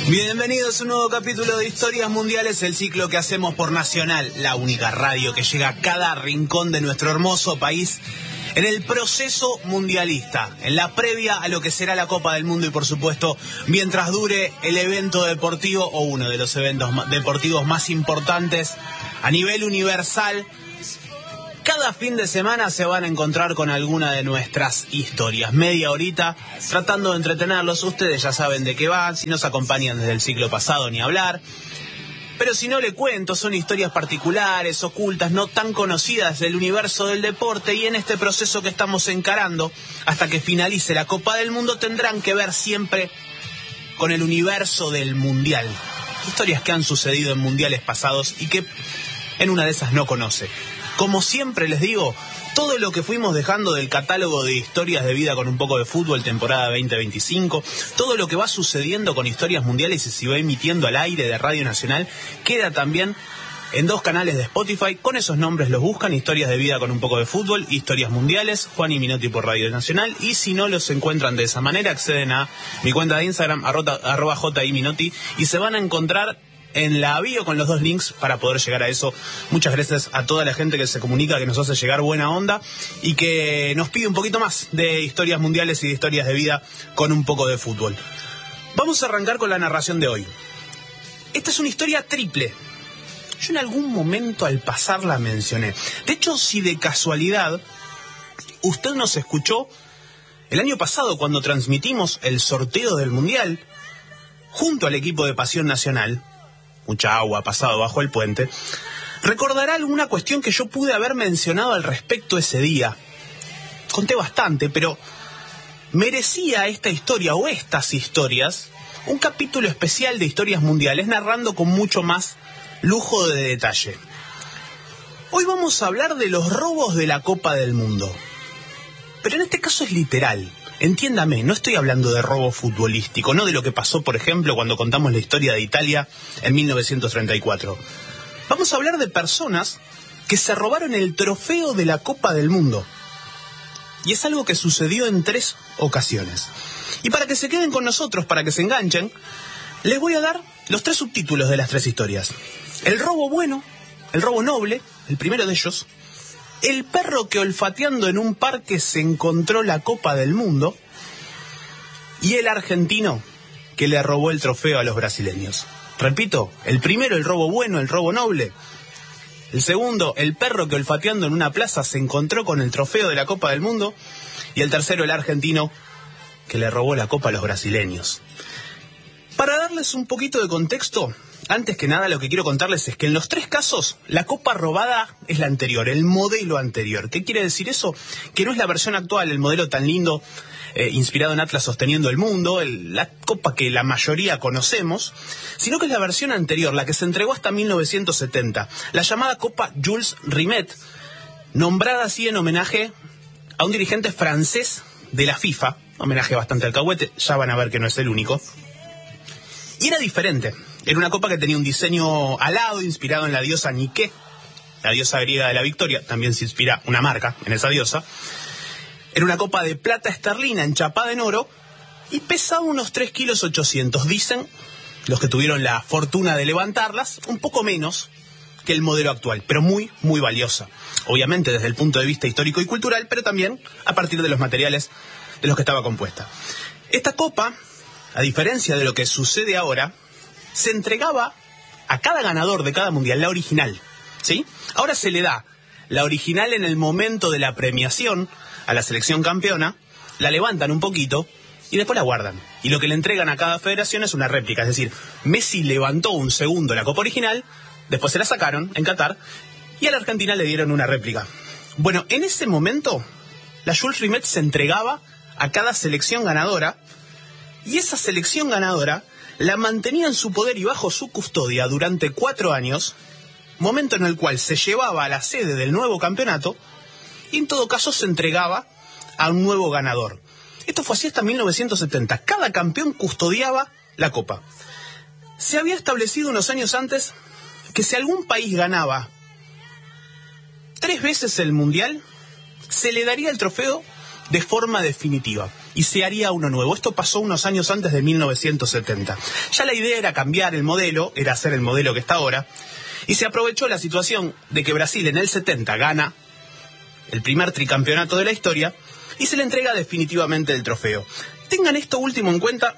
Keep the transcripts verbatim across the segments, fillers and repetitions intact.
Bienvenidos a un nuevo capítulo de Historias Mundiales, el ciclo que hacemos por Nacional, la única radio que llega a cada rincón de nuestro hermoso país en el proceso mundialista, en la previa a lo que será la Copa del Mundo y, por supuesto, mientras dure el evento deportivo o uno de los eventos deportivos más importantes a nivel universal. Cada fin de semana se van a encontrar con alguna de nuestras historias. Media horita tratando de entretenerlos. Ustedes ya saben de qué van. Si nos acompañan desde el ciclo pasado, ni hablar. Pero si no le cuento, son historias particulares, ocultas, no tan conocidas del universo del deporte. Y en este proceso que estamos encarando, hasta que finalice la Copa del Mundo, tendrán que ver siempre con el universo del Mundial. Historias que han sucedido en mundiales pasados y que en una de esas no conoce. Como siempre les digo, todo lo que fuimos dejando del catálogo de historias de vida con un poco de fútbol, temporada veinte veinticinco, todo lo que va sucediendo con historias mundiales y se va emitiendo al aire de Radio Nacional, queda también en dos canales de Spotify. Con esos nombres los buscan: Historias de vida con un poco de fútbol, Historias Mundiales, Juan y Minotti por Radio Nacional. Y si no los encuentran de esa manera, acceden a mi cuenta de Instagram, arroba jiminotti, y se van a encontrar en la bio con los dos links para poder llegar a eso. Muchas gracias a toda la gente que se comunica, que nos hace llegar buena onda y que nos pide un poquito más de historias mundiales y de historias de vida con un poco de fútbol. Vamos a arrancar con la narración de hoy. Esta es una historia triple. Yo en algún momento al pasar la mencioné. De hecho, si de casualidad usted nos escuchó el año pasado cuando transmitimos el sorteo del Mundial junto al equipo de Pasión Nacional, mucha agua ha pasado bajo el puente, recordará alguna cuestión que yo pude haber mencionado al respecto ese día. Conté bastante, pero merecía esta historia o estas historias un capítulo especial de historias mundiales, narrando con mucho más lujo de detalle. Hoy vamos a hablar de los robos de la Copa del Mundo, pero en este caso es literal. Entiéndame, no estoy hablando de robo futbolístico, no de lo que pasó, por ejemplo, cuando contamos la historia de Italia en mil novecientos treinta y cuatro. Vamos a hablar de personas que se robaron el trofeo de la Copa del Mundo. Y es algo que sucedió en tres ocasiones. Y para que se queden con nosotros, para que se enganchen, les voy a dar los tres subtítulos de las tres historias. El robo bueno, el robo noble, el primero de ellos. El perro que olfateando en un parque se encontró la Copa del Mundo. Y el argentino que le robó el trofeo a los brasileños. Repito, el primero, el robo bueno, el robo noble. El segundo, el perro que olfateando en una plaza se encontró con el trofeo de la Copa del Mundo. Y el tercero, el argentino que le robó la Copa a los brasileños. Para darles un poquito de contexto, antes que nada lo que quiero contarles es que en los tres casos la copa robada es la anterior, el modelo anterior. ¿Qué quiere decir eso? Que no es la versión actual, el modelo tan lindo, eh, inspirado en Atlas sosteniendo el mundo, el, la copa que la mayoría conocemos, sino que es la versión anterior, la que se entregó hasta mil novecientos setenta, la llamada Copa Jules Rimet, nombrada así en homenaje a un dirigente francés de la FIFA, homenaje bastante alcahuete, ya van a ver que no es el único. Y era diferente. Era una copa que tenía un diseño alado, inspirado en la diosa Nike, la diosa griega de la victoria. También se inspira una marca en esa diosa. Era una copa de plata esterlina enchapada en oro y pesaba unos tres kilos ochocientos. Dicen los que tuvieron la fortuna de levantarlas, un poco menos que el modelo actual, pero muy, muy valiosa. Obviamente desde el punto de vista histórico y cultural, pero también a partir de los materiales de los que estaba compuesta. Esta copa, a diferencia de lo que sucede ahora, se entregaba a cada ganador de cada mundial, la original, ¿sí? Ahora se le da la original en el momento de la premiación a la selección campeona, la levantan un poquito y después la guardan. Y lo que le entregan a cada federación es una réplica, es decir, Messi levantó un segundo la copa original, después se la sacaron en Qatar y a la Argentina le dieron una réplica. Bueno, en ese momento, la Jules Rimet se entregaba a cada selección ganadora y esa selección ganadora la mantenía en su poder y bajo su custodia durante cuatro años, momento en el cual se llevaba a la sede del nuevo campeonato y en todo caso se entregaba a un nuevo ganador. Esto fue así hasta mil novecientos setenta. Cada campeón custodiaba la copa. Se había establecido unos años antes que si algún país ganaba tres veces el mundial, se le daría el trofeo de forma definitiva. y se haría uno nuevo. Esto pasó unos años antes de mil novecientos setenta. Ya la idea era cambiar el modelo, era hacer el modelo que está ahora, y se aprovechó la situación de que Brasil en el setenta gana el primer tricampeonato de la historia y se le entrega definitivamente el trofeo. Tengan esto último en cuenta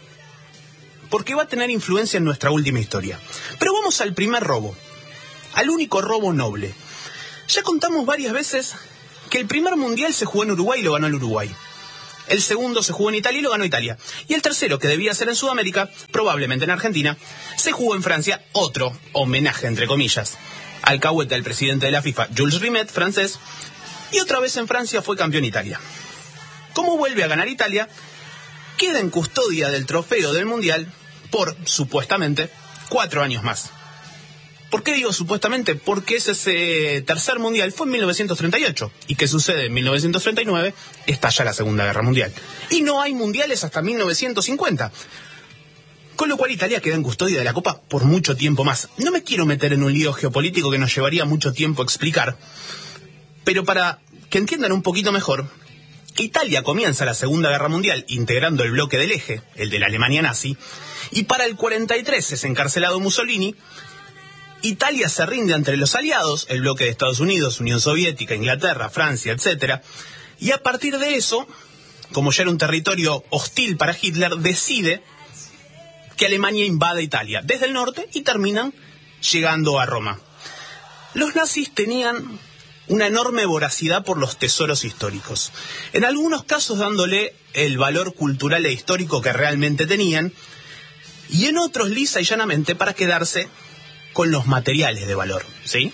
porque va a tener influencia en nuestra última historia. Pero vamos al primer robo, al único robo noble. Ya contamos varias veces que el primer mundial se jugó en Uruguay y lo ganó el Uruguay. El segundo se jugó en Italia y lo ganó Italia. Y el tercero, que debía ser en Sudamérica, probablemente en Argentina, se jugó en Francia, otro homenaje, entre comillas, alcahueta del presidente de la FIFA, Jules Rimet, francés, y otra vez en Francia fue campeón Italia. Como vuelve a ganar Italia, queda en custodia del trofeo del mundial por, supuestamente, cuatro años más. ¿Por qué digo supuestamente? Porque ese, ese tercer mundial fue en mil novecientos treinta y ocho. ¿Y qué sucede? En mil novecientos treinta y nueve estalla la Segunda Guerra Mundial. Y no hay mundiales hasta mil novecientos cincuenta. Con lo cual Italia queda en custodia de la Copa por mucho tiempo más. No me quiero meter en un lío geopolítico que nos llevaría mucho tiempo explicar. Pero para que entiendan un poquito mejor, Italia comienza la Segunda Guerra Mundial integrando el bloque del eje, el de la Alemania nazi, y para el cuarenta y tres es encarcelado Mussolini. Italia se rinde ante los aliados, el bloque de Estados Unidos, Unión Soviética, Inglaterra, Francia, etcétera. Y a partir de eso, como ya era un territorio hostil para Hitler, decide que Alemania invade Italia desde el norte y terminan llegando a Roma. Los nazis tenían una enorme voracidad por los tesoros históricos, en algunos casos dándole el valor cultural e histórico que realmente tenían, y en otros lisa y llanamente para quedarse con los materiales de valor, ¿sí?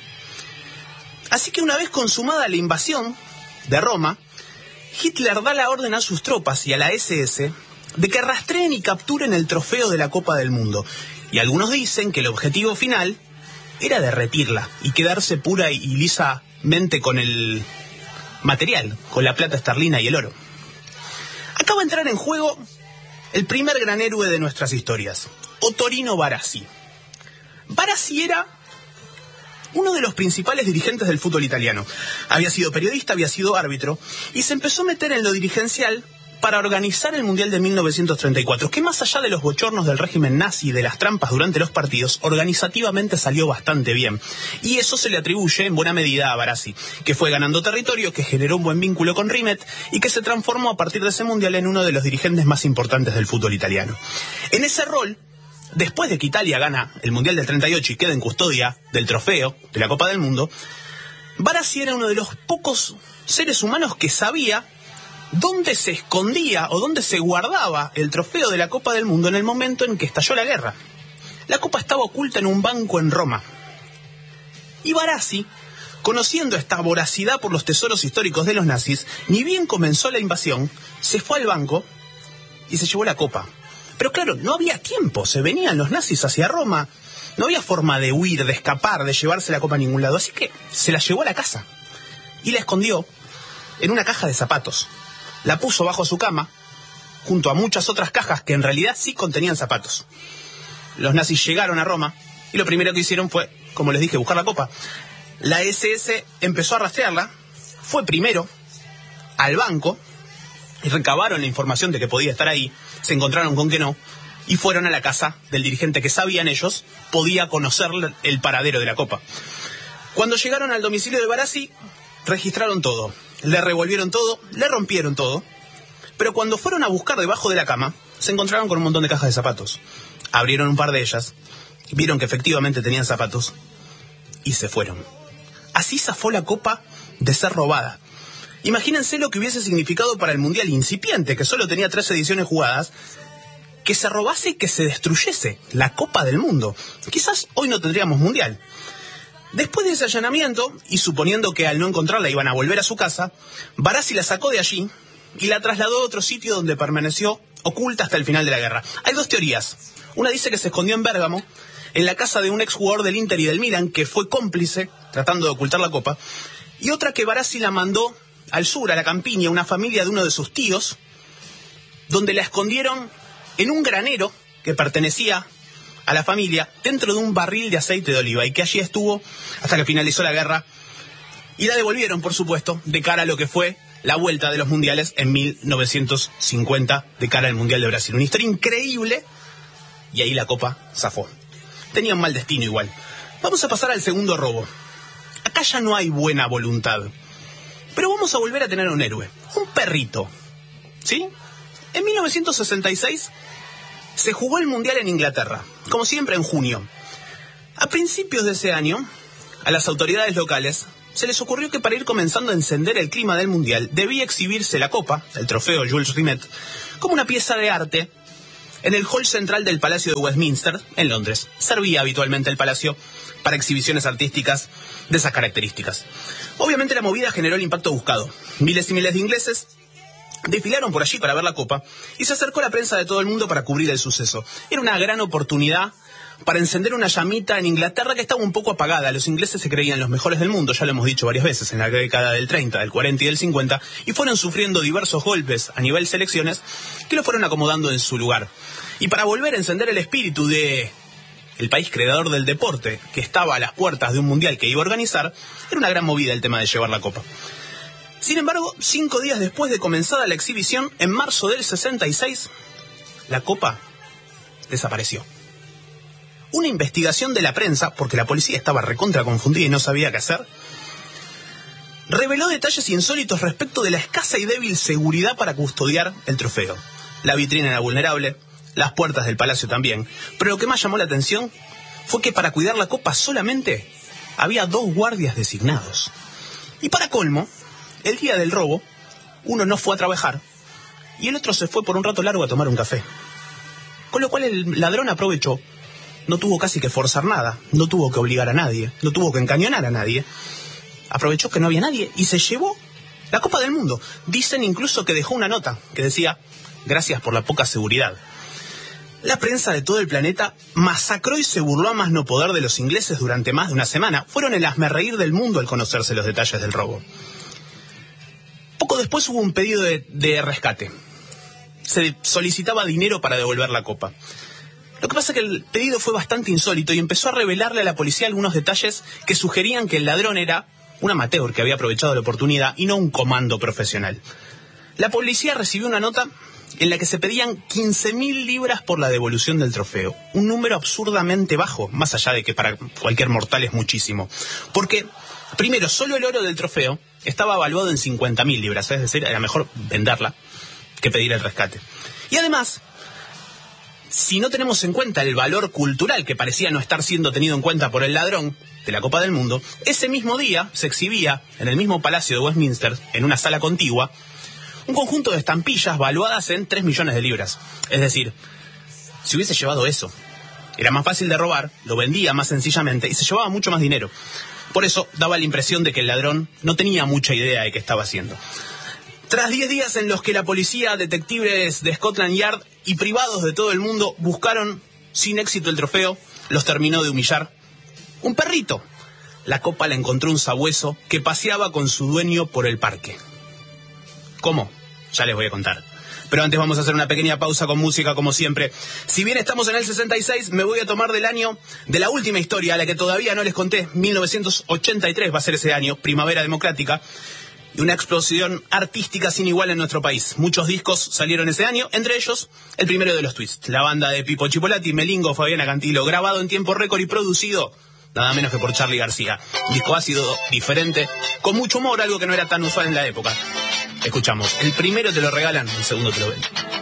Así que una vez consumada la invasión de Roma, Hitler da la orden a sus tropas y a la ese ese de que rastreen y capturen el trofeo de la Copa del Mundo. Y algunos dicen que el objetivo final era derretirla y quedarse pura y lisamente con el material, con la plata esterlina y el oro. Acá va a entrar en juego el primer gran héroe de nuestras historias, Ottorino Barassi. Barassi era uno de los principales dirigentes del fútbol italiano. Había sido periodista, había sido árbitro, y se empezó a meter en lo dirigencial para organizar el Mundial de mil novecientos treinta y cuatro, que más allá de los bochornos del régimen nazi y de las trampas durante los partidos, organizativamente salió bastante bien. Y eso se le atribuye en buena medida a Barassi, que fue ganando territorio, que generó un buen vínculo con Rimet y que se transformó a partir de ese Mundial en uno de los dirigentes más importantes del fútbol italiano. En ese rol, después de que Italia gana el Mundial del treinta y ocho y queda en custodia del trofeo de la Copa del Mundo, Barassi era uno de los pocos seres humanos que sabía dónde se escondía o dónde se guardaba el trofeo de la Copa del Mundo en el momento en que estalló la guerra. La copa estaba oculta en un banco en Roma. Y Barassi, conociendo esta voracidad por los tesoros históricos de los nazis, ni bien comenzó la invasión, se fue al banco y se llevó la copa. Pero claro, no había tiempo, se venían los nazis hacia Roma, no había forma de huir, de escapar, de llevarse la copa a ningún lado, así que se la llevó a la casa y la escondió en una caja de zapatos. La puso bajo su cama, junto a muchas otras cajas que en realidad sí contenían zapatos. Los nazis llegaron a Roma y lo primero que hicieron fue, como les dije, buscar la copa. La ese ese empezó a rastrearla, fue primero al banco y recabaron la información de que podía estar ahí, se encontraron con que no, y fueron a la casa del dirigente que sabían ellos podía conocer el paradero de la copa. Cuando llegaron al domicilio de Barassi, registraron todo, le revolvieron todo, le rompieron todo, pero cuando fueron a buscar debajo de la cama, se encontraron con un montón de cajas de zapatos. Abrieron un par de ellas, vieron que efectivamente tenían zapatos, y se fueron. Así zafó la copa de ser robada. Imagínense lo que hubiese significado para el Mundial incipiente, que solo tenía tres ediciones jugadas, que se robase y que se destruyese la Copa del Mundo. Quizás hoy no tendríamos Mundial. Después de ese allanamiento, y suponiendo que al no encontrarla iban a volver a su casa, Barassi la sacó de allí y la trasladó a otro sitio donde permaneció oculta hasta el final de la guerra. Hay dos teorías. Una dice que se escondió en Bérgamo, en la casa de un exjugador del Inter y del Milan, que fue cómplice tratando de ocultar la copa, y otra que Barassi la mandó al sur, a la campiña, una familia de uno de sus tíos, donde la escondieron en un granero que pertenecía a la familia, dentro de un barril de aceite de oliva, y que allí estuvo hasta que finalizó la guerra, y la devolvieron, por supuesto, de cara a lo que fue la vuelta de los mundiales en mil novecientos cincuenta de cara al Mundial de Brasil. Una historia increíble y ahí la Copa zafó. Tenía un mal destino igual. Vamos a pasar al segundo robo. Acá ya no hay buena voluntad. Pero vamos a volver a tener un héroe. Un perrito. ¿Sí? En mil novecientos sesenta y seis se jugó el Mundial en Inglaterra. Como siempre en junio. A principios de ese año, a las autoridades locales se les ocurrió que para ir comenzando a encender el clima del Mundial debía exhibirse la Copa, el trofeo Jules Rimet, como una pieza de arte en el hall central del Palacio de Westminster, en Londres. Servía habitualmente el palacio para exhibiciones artísticas de esas características. Obviamente la movida generó el impacto buscado. Miles y miles de ingleses desfilaron por allí para ver la Copa y se acercó la prensa de todo el mundo para cubrir el suceso. Era una gran oportunidad para encender una llamita en Inglaterra que estaba un poco apagada. Los ingleses se creían los mejores del mundo, ya lo hemos dicho varias veces, en la década del treinta, del cuarenta y del cincuenta, y fueron sufriendo diversos golpes a nivel selecciones que lo fueron acomodando en su lugar. Y para volver a encender el espíritu de el país creador del deporte, que estaba a las puertas de un mundial que iba a organizar, era una gran movida el tema de llevar la Copa. Sin embargo, cinco días después de comenzada la exhibición, en marzo del sesenta y seis, la Copa desapareció. Una investigación de la prensa, porque la policía estaba recontra confundida y no sabía qué hacer, reveló detalles insólitos respecto de la escasa y débil seguridad para custodiar el trofeo. La vitrina era vulnerable, las puertas del palacio también, pero lo que más llamó la atención fue que para cuidar la Copa solamente había dos guardias designados. Y para colmo, el día del robo, uno no fue a trabajar y el otro se fue por un rato largo a tomar un café. Con lo cual el ladrón aprovechó. No tuvo casi que forzar nada, no tuvo que obligar a nadie, no tuvo que encañonar a nadie. Aprovechó que no había nadie y se llevó la Copa del Mundo. Dicen incluso que dejó una nota que decía: gracias por la poca seguridad. La prensa de todo el planeta masacró y se burló a más no poder de los ingleses durante más de una semana. Fueron el hazmerreír del mundo al conocerse los detalles del robo. Poco después hubo un pedido de, de rescate. Se solicitaba dinero para devolver la Copa. Lo que pasa es que el pedido fue bastante insólito y empezó a revelarle a la policía algunos detalles que sugerían que el ladrón era un amateur que había aprovechado la oportunidad y no un comando profesional. La policía recibió una nota en la que se pedían quince mil libras por la devolución del trofeo. Un número absurdamente bajo, más allá de que para cualquier mortal es muchísimo. Porque, primero, solo el oro del trofeo estaba evaluado en cincuenta mil libras, es decir, era mejor venderla que pedir el rescate. Y además, si no tenemos en cuenta el valor cultural que parecía no estar siendo tenido en cuenta por el ladrón de la Copa del Mundo, ese mismo día se exhibía en el mismo Palacio de Westminster, en una sala contigua, un conjunto de estampillas valuadas en tres millones de libras. Es decir, si hubiese llevado eso, era más fácil de robar, lo vendía más sencillamente y se llevaba mucho más dinero. Por eso daba la impresión de que el ladrón no tenía mucha idea de qué estaba haciendo. Tras diez días en los que la policía, detectives de Scotland Yard y privados de todo el mundo buscaron sin éxito el trofeo, los terminó de humillar un perrito. La Copa la encontró un sabueso que paseaba con su dueño por el parque. ¿Cómo? Ya les voy a contar. Pero antes vamos a hacer una pequeña pausa con música como siempre. Si bien estamos en el sesenta y seis, me voy a tomar del año de la última historia, a la que todavía no les conté. mil novecientos ochenta y tres va a ser ese año, Primavera Democrática. Y una explosión artística sin igual en nuestro país. Muchos discos salieron ese año, entre ellos el primero de los Twists, la banda de Pipo Chipolati, Melingo, Fabiana Cantilo, grabado en tiempo récord y producido nada menos que por Charly García. Un disco ácido, diferente, con mucho humor, algo que no era tan usual en la época. Escuchamos, el primero te lo regalan, el segundo te lo ven.